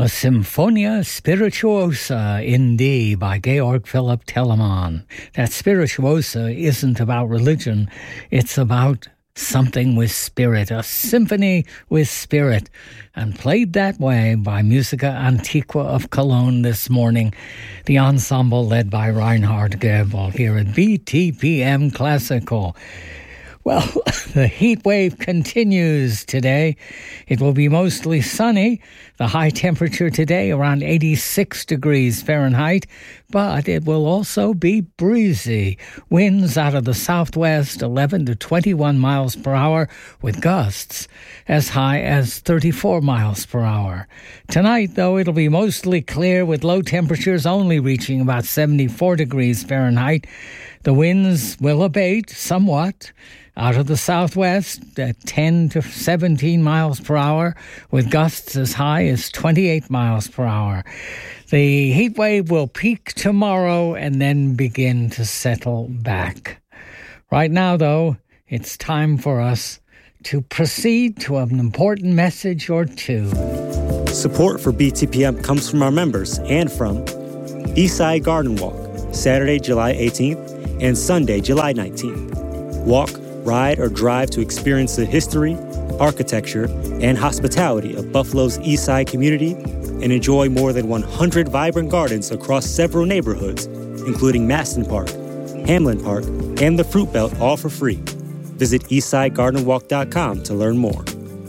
A Symphonia Spirituosa in D by Georg Philipp Telemann. That spirituosa isn't about religion, it's about something with spirit, a symphony with spirit, and played that way by Musica Antiqua of Cologne this morning. The ensemble led by Reinhard Goebel here at BTPM Classical. Well, the heat wave continues today. It will be mostly sunny. The high temperature today around 86 degrees Fahrenheit, but it will also be breezy. Winds out of the southwest 11 to 21 miles per hour with gusts as high as 34 miles per hour. Tonight, though, it'll be mostly clear with low temperatures only reaching about 74 degrees Fahrenheit. The winds will abate somewhat out of the southwest at 10 to 17 miles per hour with gusts as high as 28 miles per hour. The heat wave will peak tomorrow and then begin to settle back. Right now, though, it's time for us to proceed to an important message or two. Support for BTPM comes from our members and from Eastside Garden Walk, Saturday, July 18th and Sunday, July 19th. Walk, ride, or drive to experience the history, architecture, and hospitality of Buffalo's Eastside community and enjoy more than 100 vibrant gardens across several neighborhoods, including Maston Park, Hamlin Park, and the Fruit Belt, all for free. Visit eastsidegardenwalk.com to learn more.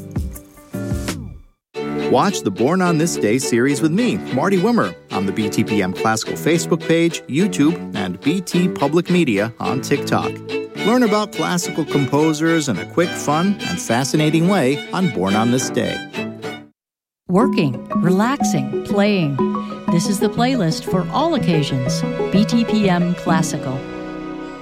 Watch the Born on This Day series with me, Marty Wimmer, on the BTPM Classical Facebook page, YouTube, and BT Public Media on TikTok. Learn about classical composers in a quick, fun, and fascinating way on Born on This Day. Working, relaxing, playing. This is the playlist for all occasions. BTPM Classical.